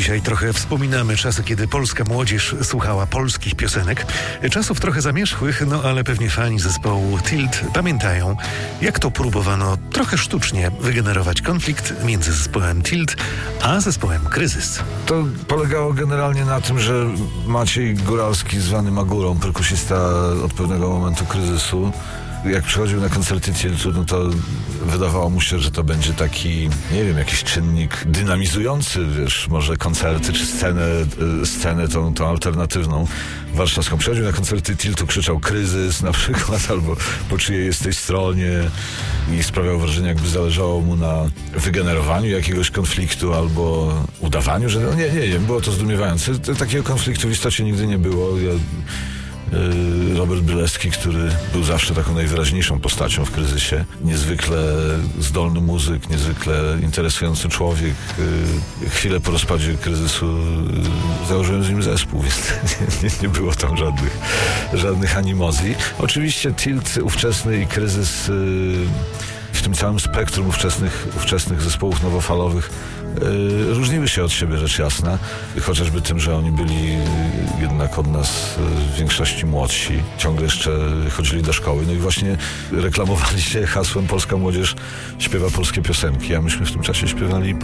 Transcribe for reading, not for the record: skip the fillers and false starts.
Dzisiaj trochę wspominamy czasy, kiedy polska młodzież słuchała polskich piosenek. Czasów trochę zamierzchłych, no ale pewnie fani zespołu Tilt pamiętają, jak to próbowano trochę sztucznie wygenerować konflikt między zespołem Tilt a zespołem Kryzys. To polegało generalnie na tym, że Maciej Góralski, zwany Magurą, perkusista od pewnego momentu Kryzysu, jak przychodził na koncerty Tiltu, no to wydawało mu się, że to będzie taki, nie wiem, jakiś czynnik dynamizujący, wiesz, może koncerty czy scenę tą alternatywną warszawską. Przychodził na koncerty Tiltu, krzyczał Kryzys na przykład, albo po czyjej jesteś stronie i sprawiał wrażenie, jakby zależało mu na wygenerowaniu jakiegoś konfliktu albo udawaniu, że nie, było to zdumiewające. Takiego konfliktu w istocie nigdy nie było. Robert Bylewski, który był zawsze taką najwyraźniejszą postacią w Kryzysie. Niezwykle zdolny muzyk, niezwykle interesujący człowiek. Chwilę po rozpadzie Kryzysu założyłem z nim zespół, więc nie było tam żadnych animozji. Oczywiście Tilt ówczesny i Kryzys w tym całym spektrum ówczesnych zespołów nowofalowych różniły się od siebie, rzecz jasna, chociażby tym, że oni byli jednak od nas w większości młodsi, ciągle jeszcze chodzili do szkoły, no i właśnie reklamowali się hasłem polska młodzież śpiewa polskie piosenki, a myśmy w tym czasie śpiewali